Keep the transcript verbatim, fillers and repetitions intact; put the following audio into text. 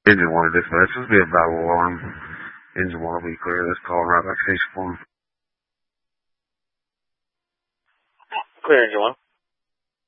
Engine one to dispatch. This will be a battle alarm. Engine one will be clear. Let's call right back station one. Clear, Engine one.